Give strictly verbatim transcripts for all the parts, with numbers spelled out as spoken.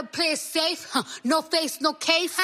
play it safe. Huh. No face, no case.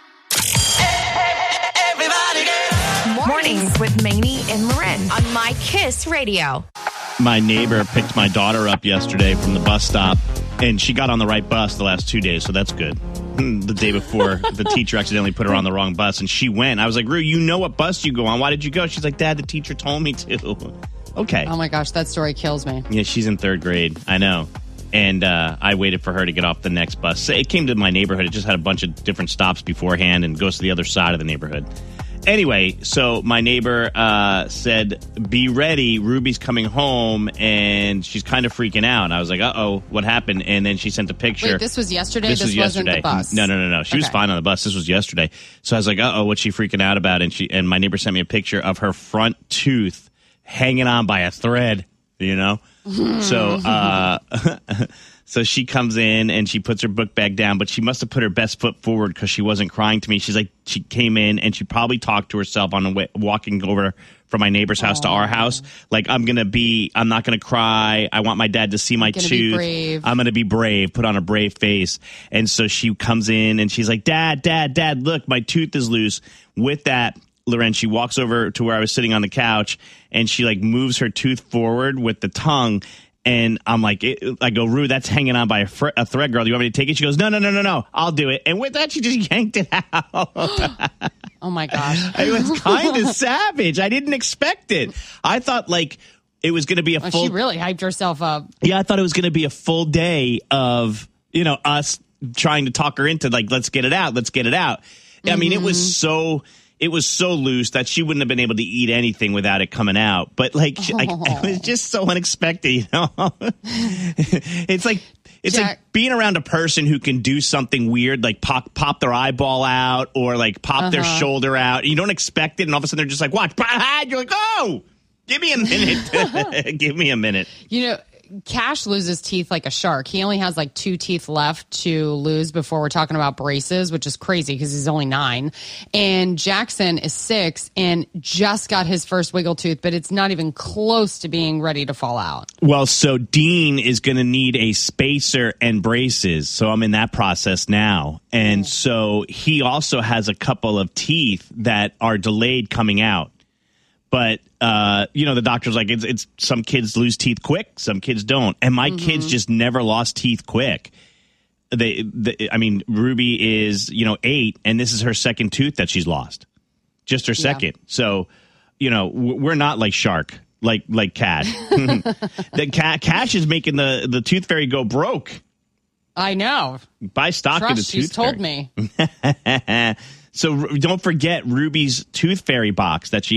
Everybody get up. Mornings with Maney and Loren on My Kiss Radio. My neighbor picked my daughter up yesterday from the bus stop, and she got on the right bus the last two days, so that's good. The day before, the teacher accidentally put her on the wrong bus, and she went. I was like, Rue, you know what bus you go on. Why did you go? She's like, Dad, the teacher told me to. Okay. Oh, my gosh, that story kills me. Yeah, she's in third grade. I know. And uh, I waited for her to get off the next bus. So it came to my neighborhood. It just had a bunch of different stops beforehand and goes to the other side of the neighborhood. Anyway, so my neighbor uh, said, be ready. Ruby's coming home, and she's kind of freaking out. I was like, uh-oh, what happened? And then she sent a picture. Wait, this was yesterday? This, this was wasn't yesterday. the bus? No, no, no, no. She okay. was fine on the bus. This was yesterday. So I was like, uh-oh, what's she freaking out about? And she and my neighbor sent me a picture of her front tooth hanging on by a thread, you know? so, uh... So she comes in and she puts her book bag down, but she must have put her best foot forward because she wasn't crying to me. She's like, she came in and she probably talked to herself on the way, walking over from my neighbor's house Aww. to our house. Like, I'm going to be, I'm not going to cry. I want my dad to see my tooth. I'm going to be brave, put on a brave face. And so she comes in and she's like, Dad, Dad, Dad, look, my tooth is loose. With that, Loren, she walks over to where I was sitting on the couch and she like moves her tooth forward with the tongue. And I'm like, it, I go, Rue, that's hanging on by a, fr- a thread, girl. Do you want me to take it? She goes, no, no, no, no, no. I'll do it. And with that, she just yanked it out. Oh, my gosh. It was kind of savage. I didn't expect it. I thought, like, it was going to be a well, full... She really hyped herself up. Yeah, I thought it was going to be a full day of, you know, us trying to talk her into, like, let's get it out. Let's get it out. Mm-hmm. I mean, it was so... It was so loose that she wouldn't have been able to eat anything without it coming out. But, like, she, like it was just so unexpected, you know? It's like it's Jack. like being around a person who can do something weird, like pop pop their eyeball out or, like, pop uh-huh. their shoulder out. You don't expect it, and all of a sudden they're just like, watch. You're like, oh, give me a minute. Give me a minute. You know, Cash loses teeth like a shark. He only has like two teeth left to lose before we're talking about braces, which is crazy because he's only nine. And Jackson is six and just got his first wiggle tooth, but it's not even close to being ready to fall out. Well, so Dean is going to need a spacer and braces. So I'm in that process now. And mm. so he also has a couple of teeth that are delayed coming out. But, uh, you know, the doctor's like, it's, it's some kids lose teeth quick, some kids don't. And my mm-hmm. kids just never lost teeth quick. They, they, I mean, Ruby is, you know, eight, and this is her second tooth that she's lost. Just her second. Yeah. So, you know, we're not like Shark, like like Cat. the Cat Cash is making the, the Tooth Fairy go broke. I know. Buy stock Trust, in the Tooth she's told Fairy. me. So don't forget Ruby's Tooth Fairy box that she